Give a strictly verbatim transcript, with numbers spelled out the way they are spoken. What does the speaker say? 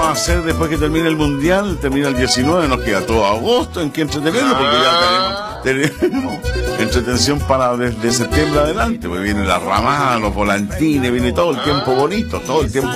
vamos a hacer después que termine el Mundial? Termina el diecinueve, nos queda todo agosto en que entretenernos, porque ya tenemos, tenemos entretención para desde septiembre adelante, pues viene la ramada, los volantines, viene todo el tiempo bonito, todo el tiempo